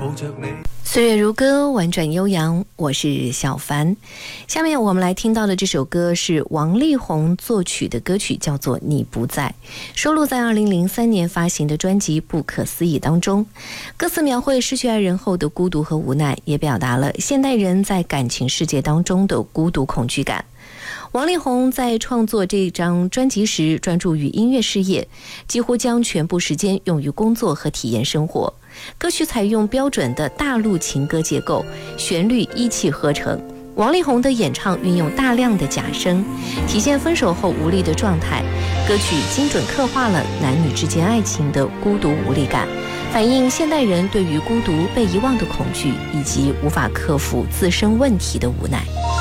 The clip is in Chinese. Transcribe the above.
岁月如歌，婉转悠扬，我是小凡。下面我们来听到的这首歌是王力宏作曲的歌曲，叫做《你不在》，收录在2003年发行的专辑《不可思议》当中。歌词描绘失去爱人后的孤独和无奈，也表达了现代人在感情世界当中的孤独恐惧感。王力宏在创作这张专辑时专注于音乐事业，几乎将全部时间用于工作和体验生活。歌曲采用标准的大陆情歌结构，旋律一气呵成。王力宏的演唱运用大量的假声，体现分手后无力的状态。歌曲精准刻画了男女之间爱情的孤独无力感，反映现代人对于孤独被遗忘的恐惧，以及无法克服自身问题的无奈。